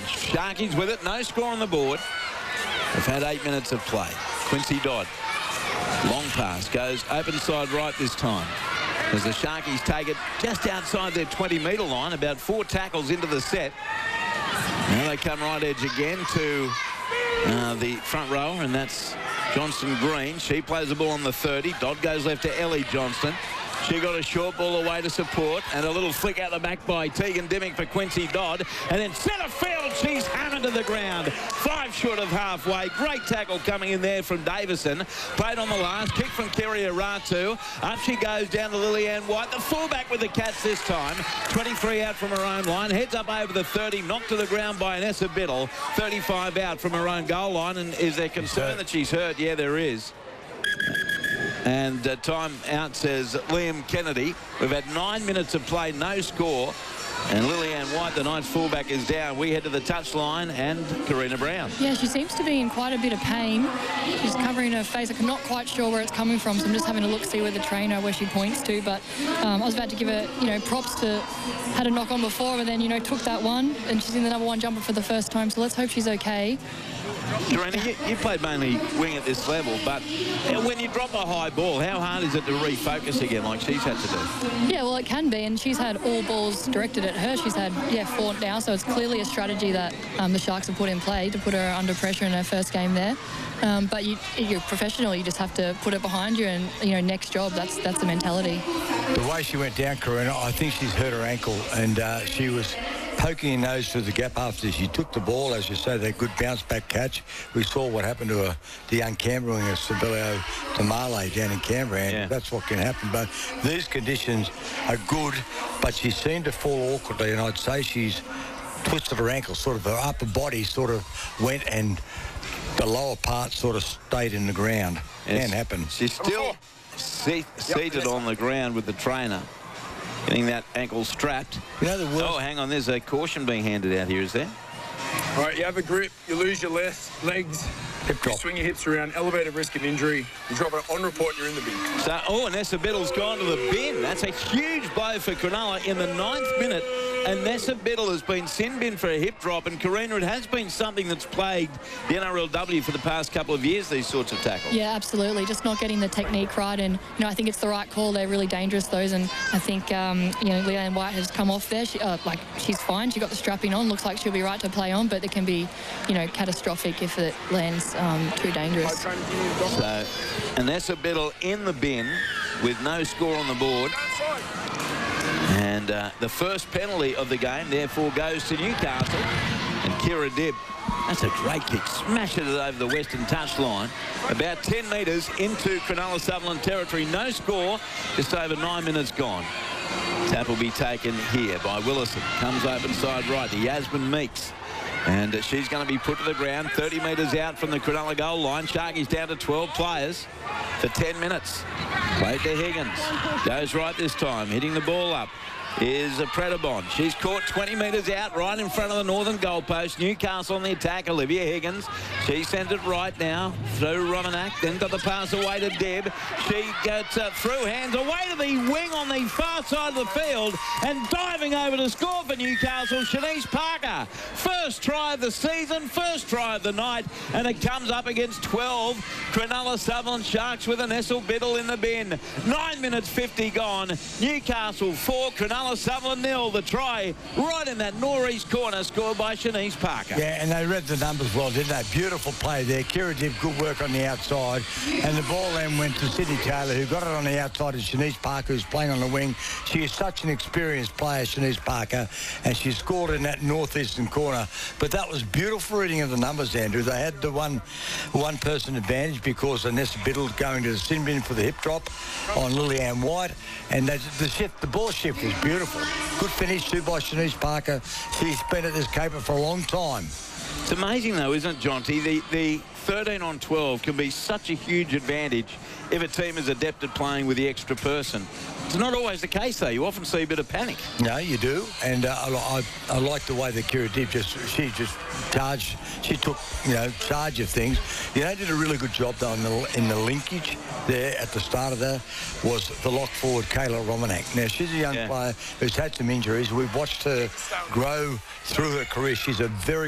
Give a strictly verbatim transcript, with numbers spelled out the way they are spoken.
Sharkies with it. No score on the board. They've had eight minutes of play. Quincy Dodd. Long pass. Goes open side right this time. As the Sharkies take it just outside their twenty metre line. About four tackles into the set. Now they come right edge again to uh, the front rower, and that's Johnston Green. She plays the ball on the thirty. Dodd goes left to Ellie Johnston. She got a short ball away to support, and a little flick out the back by Tegan Dimmick for Quincy Dodd. And then centre field, she's hammered to the ground. Five short of halfway. Great tackle coming in there from Davison. Played on the last. Kick from Kerry Aratu. Up she goes down to Lillian White. The fullback with the Cats this time. twenty-three out from her own line. Heads up over the thirty. Knocked to the ground by Anessa Biddle. thirty-five out from her own goal line. And is there concern that she's hurt? Yeah, there is. And uh, time out, says Liam Kennedy. We've had nine minutes of play, no score. And Lillian White, the Knights fullback, is down. We head to the touchline, and Karina Brown. Yeah, she seems to be in quite a bit of pain. She's covering her face. I'm not quite sure where it's coming from, so I'm just having a look, see where the trainer, where she points to. But um, I was about to give her, you know, props to, had a knock on before, but then, you know, took that one, and she's in the number one jumper for the first time, so let's hope she's okay. Karina, you, you played mainly wing at this level, but when you drop a high ball, how hard is it to refocus again like she's had to do? Yeah, well, it can be, and she's had all balls directed at her. She's had, yeah, four now, so it's clearly a strategy that um, the Sharks have put in play to put her under pressure in her first game there. Um, but you, you're professional, you just have to put it behind you, and, you know, next job, that's that's the mentality. The way she went down, Karina, I think she's hurt her ankle, and uh, she was poking her nose through the gap after she took the ball. As you say, that good bounce-back catch. We saw what happened to her, the young Canberra winger, Sibilio Tamale, down in Canberra, and yeah. That's what can happen. But these conditions are good, but she seemed to fall awkwardly, and I'd say she's twisted her ankle, sort of her upper body sort of went, and the lower part sort of stayed in the ground. Yes. Can happen. She's still se seated on the ground with the trainer, getting that ankle strapped. You know the worst. Oh, hang on, there's a caution being handed out here, is there? All right, you have a grip, you lose your left legs, hip drop. You swing your hips around, elevated risk of injury. You drop it on report, you're in the bin. So, oh, Anessa Biddle's gone to the bin. That's a huge blow for Cronulla in the ninth minute. Anessa Biddle has been sin bin for a hip drop, and Karina, it has been something that's plagued the N R L W for the past couple of years, these sorts of tackles. Yeah, absolutely. Just not getting the technique right, and, you know, I think it's the right call. They're really dangerous, those, and I think, um, you know, Leanne White has come off there. She, uh, like, she's fine. She got the strapping on. Looks like she'll be right to play on, but it can be, you know, catastrophic if it lands um, too dangerous. So, Anessa Biddle in the bin with no score on the board. And uh, the first penalty of the game, therefore, goes to Newcastle. And Kira Dibb, that's a great kick, smashes it over the western touchline. About ten metres into Cronulla Sutherland territory. No score, just over nine minutes gone. Tap will be taken here by Willison. Comes open side right to Yasmin Meeks. And uh, she's going to be put to the ground, thirty metres out from the Cronulla goal line. Sharkies down to twelve players for ten minutes. Played to Higgins. Goes right this time, hitting the ball up is a Predabon. She's caught twenty metres out, right in front of the northern goalpost. Newcastle on the attack. Olivia Higgins. She sends it right now through Romanak. Then got the pass away to Deb. She gets uh, through hands away to the wing on the far side of the field, and diving over to score for Newcastle, Shanice Parker. First try of the season, first try of the night, and it comes up against twelve Cronulla Sutherland Sharks with Anessa Biddle in the bin. nine minutes fifty gone. Newcastle four, Cronulla Sutherland nil. The try right in that northeast corner, scored by Shanice Parker. Yeah, and they read the numbers well, didn't they? Beautiful play there. Kira did good work on the outside, and the ball then went to Sydney Taylor, who got it on the outside, and Shanice Parker, who's playing on the wing. She is such an experienced player, Shanice Parker, and she scored in that northeastern corner. But that was beautiful reading of the numbers, Andrew. They had the one one person advantage because Anessa Biddle going to the sin bin for the hip drop on Lillian White, and they, the shift, the ball shift was beautiful. Good finish too by Shanice Parker. She's been at this caper for a long time. It's amazing though, isn't it, Jonty? The, the thirteen on twelve can be such a huge advantage if a team is adept at playing with the extra person. It's not always the case, though. You often see a bit of panic. No, you do. And uh, I, I, I like the way that Kira Dibb just, she just charged, she took, you know, charge of things. You know, did a really good job, though, in the, in the linkage there at the start of that was the lock forward, Kayla Romanak. Now, she's a young yeah. player who's had some injuries. We've watched her grow through her career. She's a very